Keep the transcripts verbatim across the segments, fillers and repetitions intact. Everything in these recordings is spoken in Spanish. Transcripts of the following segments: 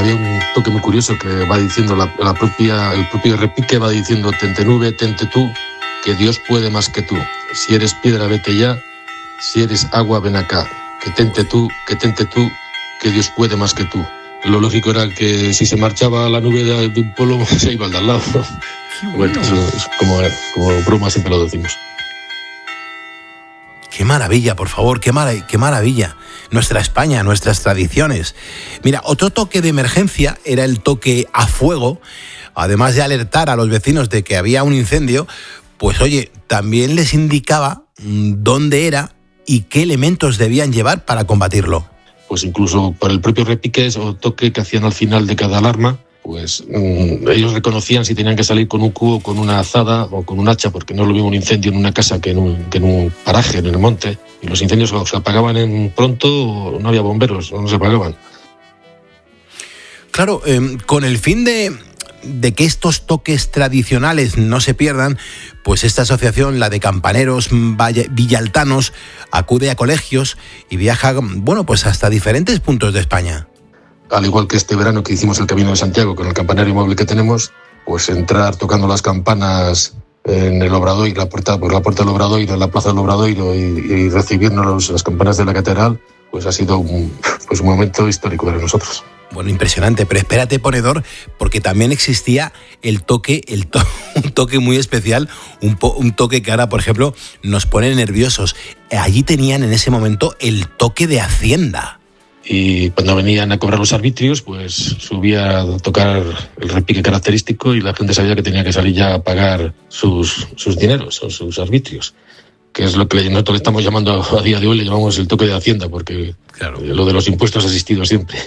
había un toque muy curioso que va diciendo la, la propia, el propio repique va diciendo: tente nube, tente tú, que Dios puede más que tú. Si eres piedra, vete ya. Si eres agua, ven acá. Que tente tú, que tente tú, que Dios puede más que tú. Lo lógico era que si se marchaba la nube de, de un polo, se iba al de al lado. Bueno, bueno eso es como, como broma, siempre lo decimos. Qué maravilla, por favor, qué, mar- qué maravilla. Nuestra España, nuestras tradiciones. Mira, otro toque de emergencia era el toque a fuego. Además de alertar a los vecinos de que había un incendio, pues oye, también les indicaba dónde era y qué elementos debían llevar para combatirlo. Pues incluso por el propio repique o toque que hacían al final de cada alarma, pues mmm, ellos reconocían si tenían que salir con un cubo, con una azada o con un hacha, porque no es lo mismo un incendio en una casa que en un, que en un paraje, en el monte. Y los incendios o se apagaban en pronto o no había bomberos, o no se apagaban. Claro, eh, con el fin de, de que estos toques tradicionales no se pierdan, pues esta asociación, la de Campaneros Villaltanos, acude a colegios y viaja, bueno, pues hasta diferentes puntos de España. Al igual que este verano que hicimos el Camino de Santiago con el campanario móvil que tenemos, pues entrar tocando las campanas en el Obradoiro, la puerta, pues la puerta del Obradoiro, en la plaza del Obradoiro y, y recibirnos las campanas de la catedral, pues ha sido un, pues un momento histórico para nosotros. Bueno, impresionante, pero espérate, ponedor, porque también existía el toque, el to- un toque muy especial, un, po- un toque que ahora, por ejemplo, nos pone nerviosos. Allí tenían en ese momento el toque de Hacienda. Y cuando venían a cobrar los arbitrios, pues subía a tocar el repique característico y la gente sabía que tenía que salir ya a pagar sus, sus dineros o sus arbitrios, que es lo que nosotros le estamos llamando a día de hoy, le llamamos el toque de Hacienda, porque claro, lo de los impuestos ha existido siempre.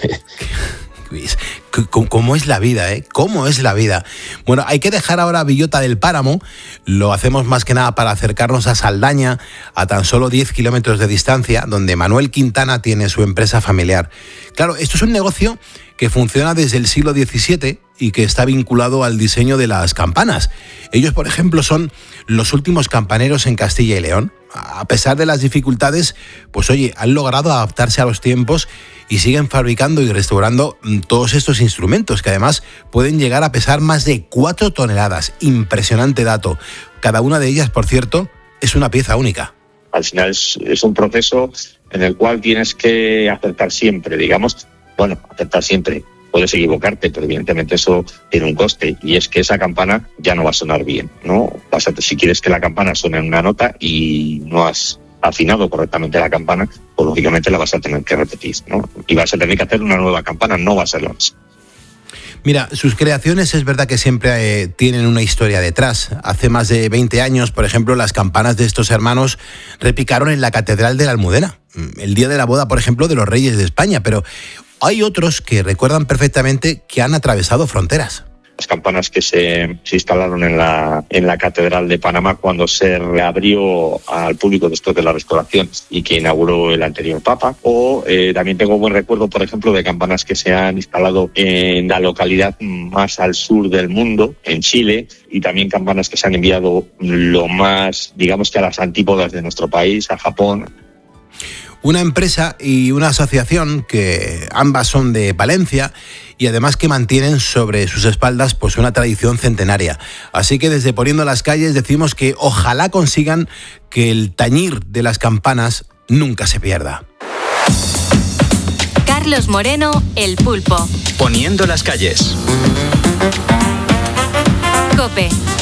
¿Cómo es la vida, eh? ¿Cómo es la vida? Bueno, hay que dejar ahora Villota del Páramo. Lo hacemos más que nada para acercarnos a Saldaña, a tan solo diez kilómetros de distancia, donde Manuel Quintana tiene su empresa familiar. Claro, esto es un negocio que funciona desde el siglo diecisiete y que está vinculado al diseño de las campanas. Ellos, por ejemplo, son los últimos campaneros en Castilla y León. A pesar de las dificultades, pues oye, han logrado adaptarse a los tiempos y siguen fabricando y restaurando todos estos instrumentos, que además pueden llegar a pesar más de cuatro toneladas. Impresionante dato. Cada una de ellas, por cierto, es una pieza única. Al final es, es un proceso en el cual tienes que acertar siempre, digamos. Bueno, acertar siempre. Puedes equivocarte, pero evidentemente eso tiene un coste, y es que esa campana ya no va a sonar bien, ¿no? Vas a, si quieres que la campana suene en una nota y no has afinado correctamente la campana, pues lógicamente la vas a tener que repetir, ¿no? Y vas a tener que hacer una nueva campana, no va a ser la misma. Mira, sus creaciones es verdad que siempre eh, tienen una historia detrás. Hace más de veinte años, por ejemplo, las campanas de estos hermanos repicaron en la Catedral de la Almudena, el día de la boda, por ejemplo, de los reyes de España, pero hay otros que recuerdan perfectamente que han atravesado fronteras. Las campanas que se, se instalaron en la, en la Catedral de Panamá cuando se reabrió al público después de la restauración y que inauguró el anterior Papa. O eh, también tengo buen recuerdo, por ejemplo, de campanas que se han instalado en la localidad más al sur del mundo, en Chile, y también campanas que se han enviado lo más, digamos que a las antípodas de nuestro país, a Japón. Una empresa y una asociación que ambas son de Valencia y además que mantienen sobre sus espaldas pues una tradición centenaria. Así que desde Poniendo las Calles decimos que ojalá consigan que el tañir de las campanas nunca se pierda. Carlos Moreno, El Pulpo. Poniendo las Calles. COPE.